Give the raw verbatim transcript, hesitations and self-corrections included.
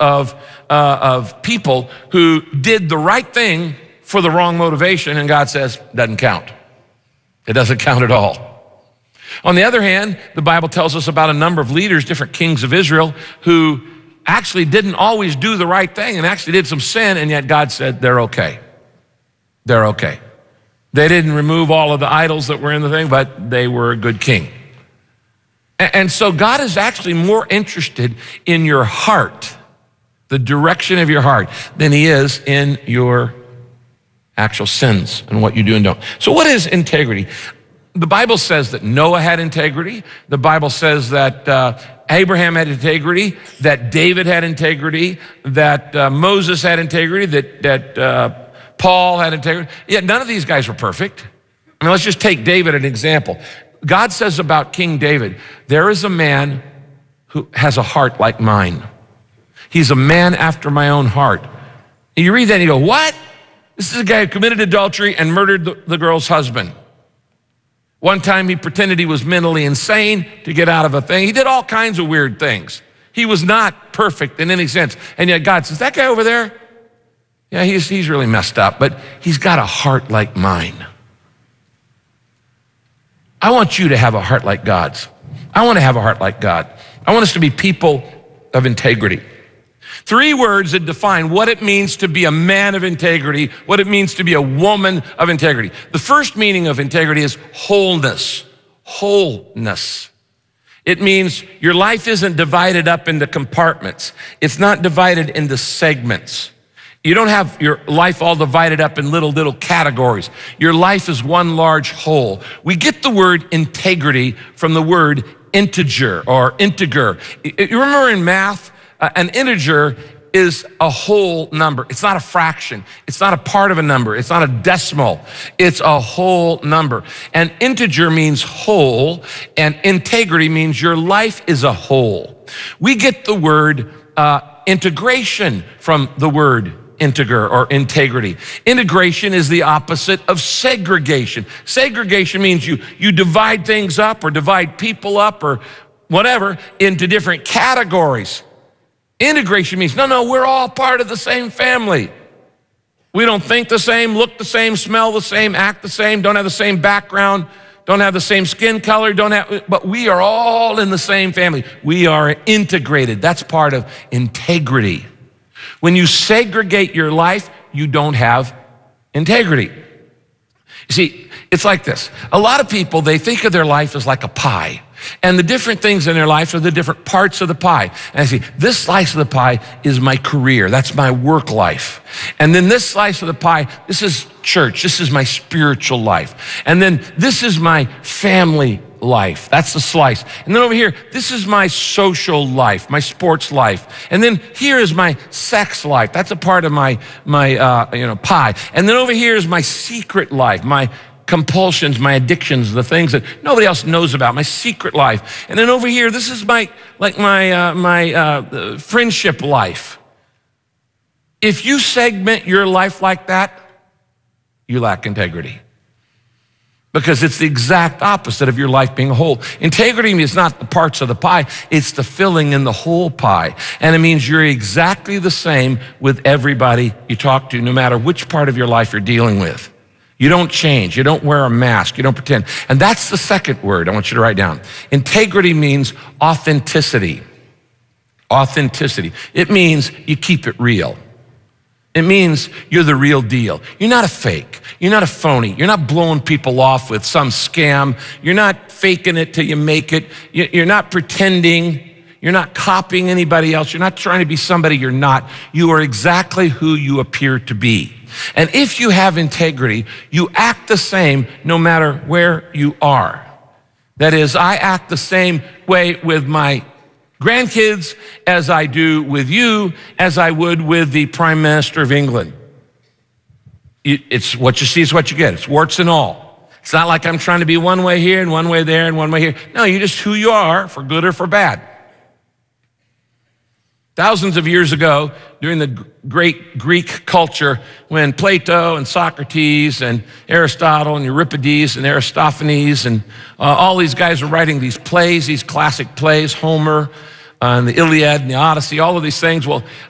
of, uh, of people who did the right thing for the wrong motivation, and God says, doesn't count. It doesn't count at all. On the other hand, the Bible tells us about a number of leaders, different kings of Israel, who actually didn't always do the right thing and actually did some sin, and yet God said, they're okay. They're okay. They didn't remove all of the idols that were in the thing, but they were a good king. And so God is actually more interested in your heart, the direction of your heart, than he is in your actual sins and what you do and don't. So what is integrity? The Bible says that Noah had integrity. The Bible says that uh, Abraham had integrity, that David had integrity, that uh, Moses had integrity, that, that uh, Paul had integrity. Yet none of these guys were perfect. I mean, let's just take David as an example. God says about King David, there is a man who has a heart like mine. He's a man after my own heart. And you read that and you go, what? This is a guy who committed adultery and murdered the, the girl's husband. One time he pretended he was mentally insane to get out of a thing. He did all kinds of weird things. He was not perfect in any sense. And yet God says, that guy over there, yeah, he's, he's really messed up, but he's got a heart like mine. I want you to have a heart like God's. I want to have a heart like God. I want us to be people of integrity. Three words that define what it means to be a man of integrity, what it means to be a woman of integrity. The first meaning of integrity is wholeness. Wholeness. It means your life isn't divided up into compartments. It's not divided into segments. You don't have your life all divided up in little, little categories. Your life is one large whole. We get the word integrity from the word integer or integer. You remember in math, Uh, an integer is a whole number. It's not a fraction. It's not a part of a number. It's not a decimal. It's a whole number. And integer means whole, and integrity means your life is a whole. We get the word uh, integration from the word integer or integrity. Integration is the opposite of segregation. Segregation means you, you divide things up or divide people up or whatever into different categories. Integration means, no, no, we're all part of the same family. We don't think the same, look the same, smell the same, act the same, don't have the same background, don't have the same skin color, don't have, but we are all in the same family. We are integrated. That's part of integrity. When you segregate your life, you don't have integrity. You see, it's like this. A lot of people, they think of their life as like a pie. And the different things in their life are the different parts of the pie. And I see, this slice of the pie is my career. That's my work life. And then this slice of the pie, this is church. This is my spiritual life. And then this is my family life. That's the slice. And then over here, this is my social life, my sports life. And then here is my sex life. That's a part of my, my uh, you know, pie. And then over here is my secret life, my compulsions, my addictions, the things that nobody else knows about, my secret life. And then over here, this is my, like my, uh, my uh, friendship life. If you segment your life like that, you lack integrity. Because it's the exact opposite of your life being whole. Integrity is not the parts of the pie, it's the filling in the whole pie. And it means you're exactly the same with everybody you talk to, no matter which part of your life you're dealing with. You don't change. You don't wear a mask. You don't pretend. And that's the second word I want you to write down. Integrity means authenticity. Authenticity. It means you keep it real. It means you're the real deal. You're not a fake. You're not a phony. You're not blowing people off with some scam. You're not faking it till you make it. You're not pretending. You're not copying anybody else. You're not trying to be somebody you're not. You are exactly who you appear to be. And if you have integrity, you act the same no matter where you are. That is, I act the same way with my grandkids as I do with you, as I would with the Prime Minister of England. It's what you see is what you get. It's warts and all. It's not like I'm trying to be one way here and one way there and one way here. No, you're just who you are, for good or for bad. Thousands of years ago, during the great Greek culture, when Plato and Socrates and Aristotle and Euripides and Aristophanes and uh, all these guys were writing these plays, these classic plays, Homer uh, and the Iliad and the Odyssey, all of these things. Well,